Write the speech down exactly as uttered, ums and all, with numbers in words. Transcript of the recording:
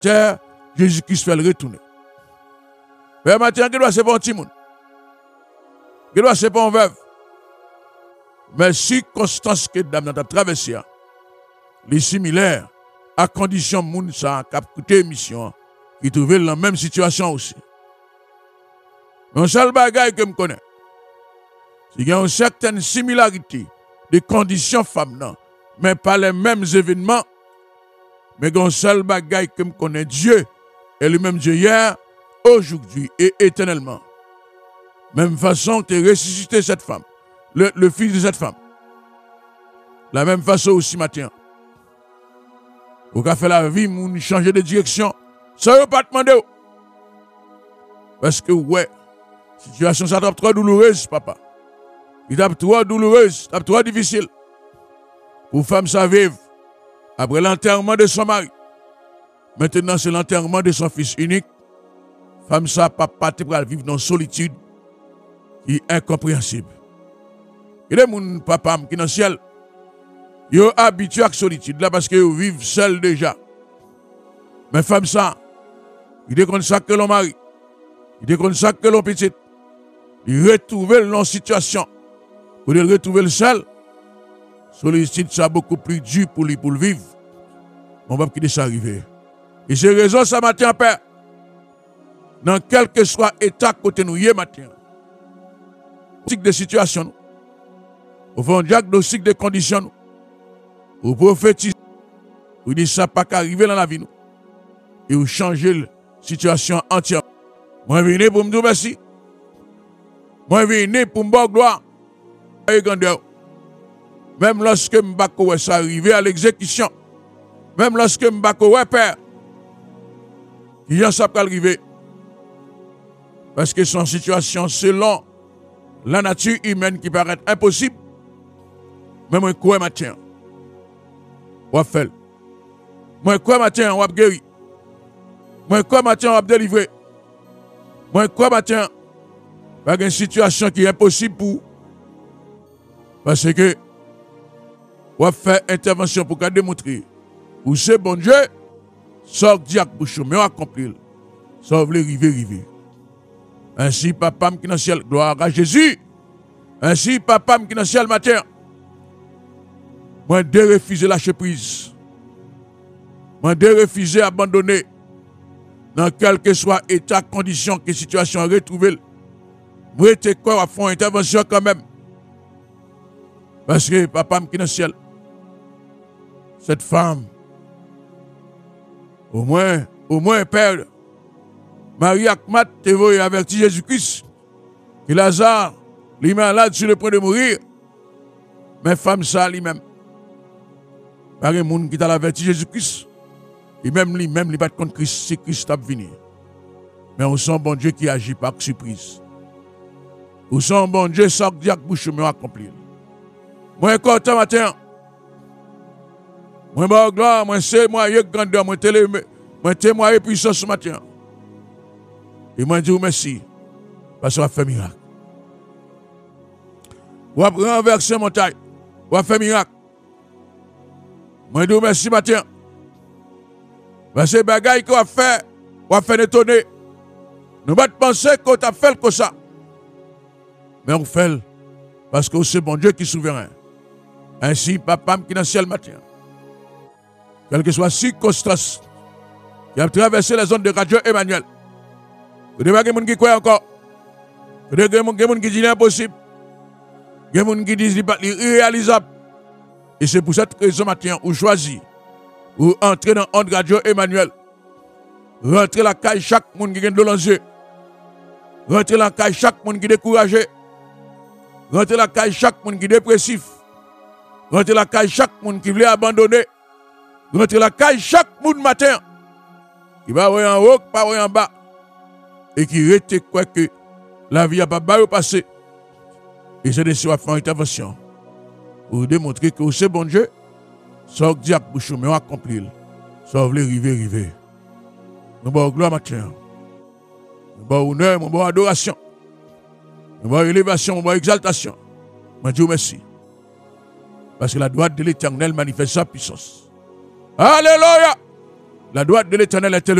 terre, Jésus-Christ fait le retourner. Mais maintenant, il doit c'est pas un petit monde. Il doit c'est pas un veuve. Mais circonstance que dame n'a traversé, les similaires, à condition moun ça cap coûter émission, qui trouve dans la même situation aussi. Mais un seul bagage que me connais, c'est qu'il y a une certaine similarité de conditions femmes, non, mais pas les mêmes événements. Mais il y a un seul bagage que me connais, Dieu est le même Dieu hier, aujourd'hui et éternellement. Même façon que tu as ressuscité cette femme, le, le fils de cette femme. La même façon aussi matin. Vous avez fait la vie, vous changer de direction. Ça ne veut pas demander. Parce que, ouais, la situation ça tape trop douloureuse, papa. Il tape trop douloureuse, tape trop difficile. Pour femme, ça vive. Après l'enterrement de son mari. Maintenant, c'est l'enterrement de son fils unique. Femme, ça, papa, tu vas vivre dans solitude qui est incompréhensible. Il y a des papa qui sont dans le ciel. Ils sont habitués à la solitude là parce qu'ils vivent seuls déjà. Mais femme, ça, ils déconnent ça que l'on mari. Ils déconnent ça que l'on petit. Ils retrouvent leur situation. Pour les retrouver le seul, solitude, ça beaucoup plus dur pour lui pour le vivre. Mon papa qui est arrivé. Et c'est raison ça matin, père. Dans quel que soit état côté nous hier matin. De situation, au fond diagnostic de conditions, au prophétiser, vous dites ça pas qu'arriver dans la vie nous, et vous changer la situation entière. Moi je viens pour me dire merci. Moi je viens pour me dire gloire et grandeur. Même lorsque m'bako ça arrivé à l'exécution, même lorsque m'bako père, il y a ça pas arrivé, parce que son situation selon la nature humaine qui paraît impossible, mais moi, quoi matin, on fait. Moi, quoi matin, on guéri. Moi, quoi matin, on délivré. Moi, quoi matin, il y a une situation qui est impossible pour. Parce que, on fait intervention pour démontrer. Ou c'est bon Dieu, sort diacre pour chemin, on accomplit. Sauve les rivets, rivets. Ainsi, papa qui est dans le ciel, gloire à Jésus. Ainsi, papa qui est dans le ciel, matin. Moi, de refuser lâcher prise. Moi, de refuser abandonner. Dans quel que soit état, condition, que situation retrouvée. Moi, t'es quoi à faire une intervention quand même. Parce que papa qui est dans le ciel. Cette femme, au moins, au moins, père, Marie Akmat te voyé averti Jésus-Christ que Lazare, lui malade sur le point de mourir. Mais femme ça lui-même. Par un monde qui t'a averti Jésus-Christ. Et même lui-même, il ne bat contre Christ, c'est Christ qui venu. Mais on sent bon Dieu qui agit par surprise. On sent bon Dieu sort diac bouche mais accomplir. Moi content matin. Moi bon gloire, moi c'est moi y grandeur, moi télé, moi témoigner puissance ce matin. Et moi, je dis merci. Parce qu'on a fait miracle. On a renversé montagne. On a fait miracle. Moi, je dis merci matin. Parce que les bagailles qu'on a fait, on a fait étonner. Nous ne pouvons pas penser qu'on a fait comme ça. Mais on fait parce que c'est bon Dieu qui est souverain. Ainsi, papa qui est dans le ciel matin. Quelle que soit la circonstance qui a traversé la zone de Radio Emmanuel. Il y a des gens qui croient encore. Il y a des gens qui disent impossible. Il y a des gens qui disent irréalisable. Et c'est pour cette raison matin où choisi, où entrer dans le Radio Emmanuel, rentrer la caille chaque monde qui est de l'enjeu, rentrer la caille chaque monde qui est découragé, rentrer la caille chaque monde qui est dépressif, rentrer la caille chaque monde qui veut abandonner, rentrer la caille chaque monde matin, qui va voir en haut, pas voir en bas. Et qui rete quoi que la vie n'a pas bien passé. Et c'est de faire une intervention pour démontrer que c'est bon Dieu, sort diable bouchon, mais on accomplit. Sauve les rivets, rivets. Nous avons gloire matin. Nous avons honneur, nous avons adoration. Nous avons élévation, nous avons exaltation. Moi, Dieu merci. Parce que la droite de l'Éternel manifeste sa puissance. Alléluia! La droite de l'Éternel est élevée.